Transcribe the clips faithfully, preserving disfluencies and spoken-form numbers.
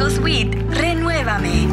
Francisco Sweet, Renuévame.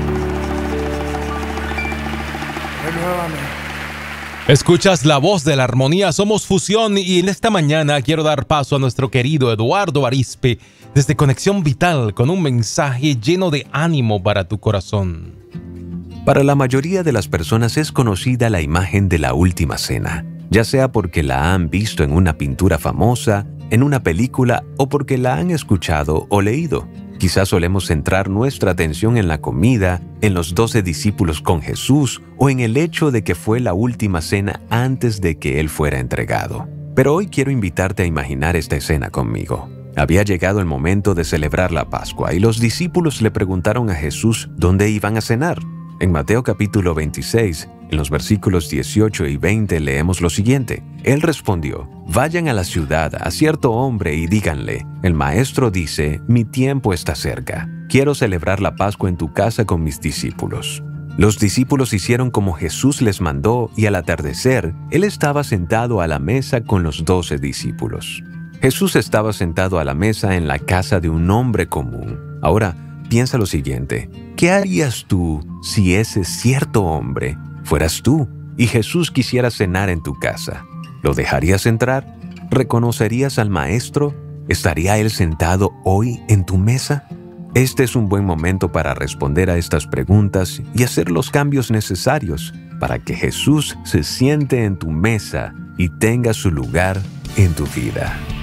Renuévame. Escuchas la voz de la armonía, somos Fusión y en esta mañana quiero dar paso a nuestro querido Eduardo Arizpe desde Conexión Vital con un mensaje lleno de ánimo para tu corazón. Para la mayoría de las personas es conocida la imagen de la última cena, ya sea porque la han visto en una pintura famosa, en una película o porque la han escuchado o leído. Quizás solemos centrar nuestra atención en la comida, en los doce discípulos con Jesús o en el hecho de que fue la última cena antes de que Él fuera entregado. Pero hoy quiero invitarte a imaginar esta escena conmigo. Había llegado el momento de celebrar la Pascua y los discípulos le preguntaron a Jesús dónde iban a cenar. En Mateo capítulo veintiséis, en los versículos dieciocho y veinte leemos lo siguiente. Él respondió, vayan a la ciudad a cierto hombre y díganle, el maestro dice, mi tiempo está cerca. Quiero celebrar la Pascua en tu casa con mis discípulos. Los discípulos hicieron como Jesús les mandó y al atardecer, Él estaba sentado a la mesa con los doce discípulos. Jesús estaba sentado a la mesa en la casa de un hombre común. Ahora, piensa lo siguiente, ¿qué harías tú si ese cierto hombre fueras tú y Jesús quisiera cenar en tu casa? ¿Lo dejarías entrar? ¿Reconocerías al Maestro? ¿Estaría Él sentado hoy en tu mesa? Este es un buen momento para responder a estas preguntas y hacer los cambios necesarios para que Jesús se siente en tu mesa y tenga su lugar en tu vida.